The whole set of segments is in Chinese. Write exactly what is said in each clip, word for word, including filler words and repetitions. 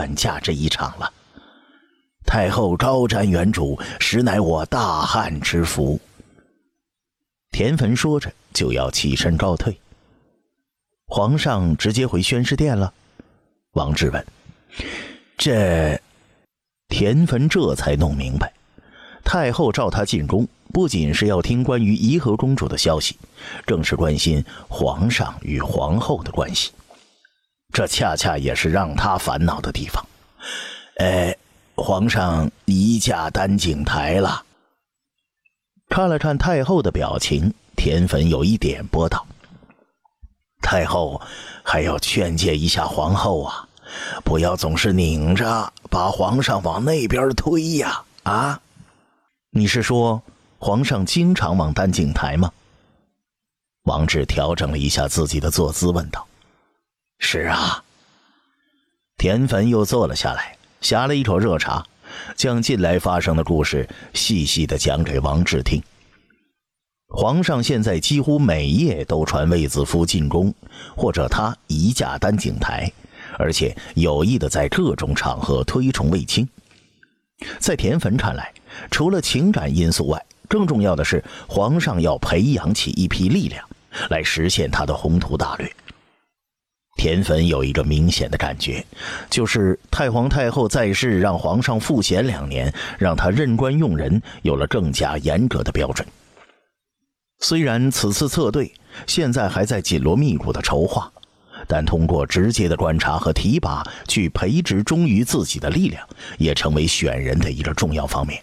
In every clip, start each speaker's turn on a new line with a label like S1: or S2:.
S1: 远嫁这一场了。太后高瞻远瞩，实乃我大汉之福。田汾说着就要起身告退。皇上直接回宣誓殿了？王志问。这田汾这才弄明白，太后召他进宫，不仅是要听关于宜和公主的消息，更是关心皇上与皇后的关系。这恰恰也是让他烦恼的地方。呃，皇上移驾丹景台了。看了看太后的表情，田汾有一点拨道：太后还要劝诫一下皇后啊，不要总是拧着把皇上往那边推呀！啊，你是说皇上经常往丹景台吗？王志调整了一下自己的坐姿问道。是啊。田汾又坐了下来，呷了一口热茶，将近来发生的故事细细地讲给王志听。皇上现在几乎每夜都传卫子夫进宫，或者他移驾丹景台，而且有意的在各种场合推崇卫青。在田汾看来，除了情感因素外，更重要的是皇上要培养起一批力量，来实现他的宏图大略。田汾有一个明显的感觉，就是太皇太后在世，让皇上赋闲两年，让他任官用人有了更加严格的标准。虽然此次策对现在还在紧锣密鼓的筹划，但通过直接的观察和提拔去培植忠于自己的力量，也成为选人的一个重要方面。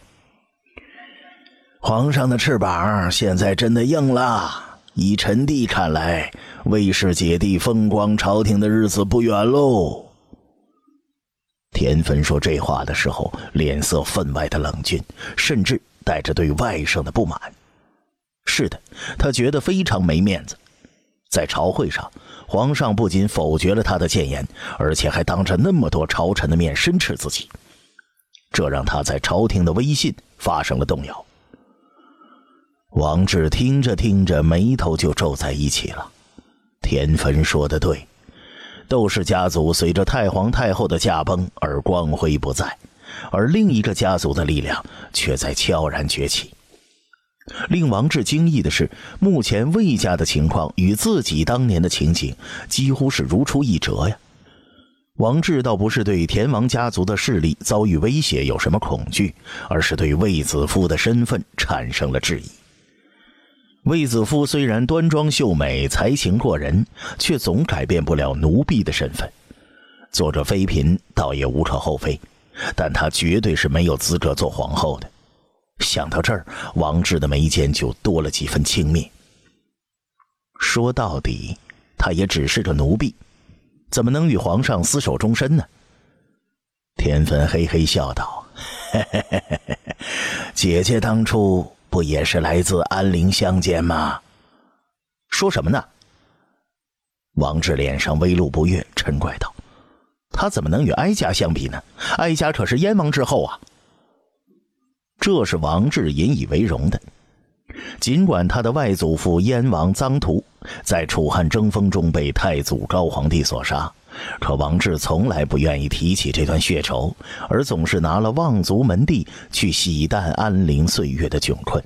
S1: 皇上的翅膀现在真的硬了，以臣弟看来，魏氏姐弟风光朝廷的日子不远喽。田汾说这话的时候，脸色分外的冷峻，甚至带着对外甥的不满。是的，他觉得非常没面子。在朝会上，皇上不仅否决了他的谏言，而且还当着那么多朝臣的面申斥自己，这让他在朝廷的威信发生了动摇。王志听着听着，眉头就皱在一起了。田汾说的对，窦氏家族随着太皇太后的驾崩而光辉不再，而另一个家族的力量却在悄然崛起。令王志惊异的是，目前魏家的情况与自己当年的情景几乎是如出一辙呀。王志倒不是对田王家族的势力遭遇威胁有什么恐惧，而是对卫子夫的身份产生了质疑。卫子夫虽然端庄秀美，才情过人，却总改变不了奴婢的身份。做着妃嫔倒也无可厚非，但她绝对是没有资格做皇后的。想到这儿，王志的眉间就多了几分轻蔑。说到底，她也只是个奴婢，怎么能与皇上厮守终身呢？田汾嘿嘿笑道：嘿嘿嘿嘿嘿，姐姐当初不也是来自安陵乡间吗？说什么呢？王志脸上微露不悦，嗔怪道：他怎么能与哀家相比呢？哀家可是燕王之后啊！这是王志引以为荣的。尽管他的外祖父燕王臧荼在楚汉争锋中被太祖高皇帝所杀，可王志从来不愿意提起这段血仇，而总是拿了望族门第去洗淡安陵岁月的窘困。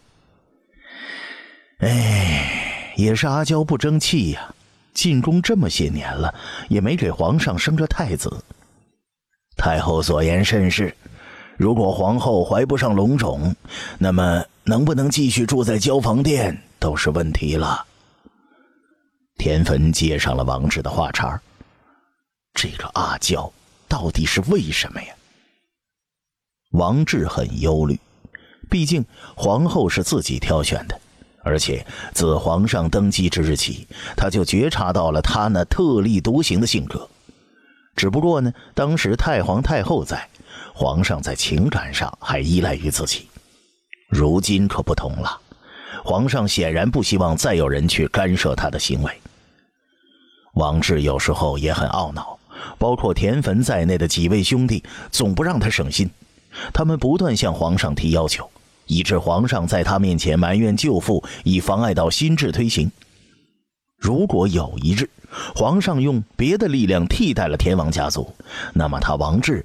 S1: 哎，也是阿娇不争气呀、啊，进宫这么些年了，也没给皇上生个太子。太后所言甚是，如果皇后怀不上龙种，那么能不能继续住在交房殿都是问题了。田汾接上了王志的话茬，这个阿娇到底是为什么呀？王志很忧虑，毕竟皇后是自己挑选的，而且自皇上登基之日起，他就觉察到了他那特立独行的性格。只不过呢，当时太皇太后在，皇上在情感上还依赖于自己。如今可不同了，皇上显然不希望再有人去干涉他的行为。王志有时候也很懊恼，包括田汾在内的几位兄弟总不让他省心，他们不断向皇上提要求，以致皇上在他面前埋怨舅父，以妨碍到新制推行。如果有一日皇上用别的力量替代了田王家族，那么他王志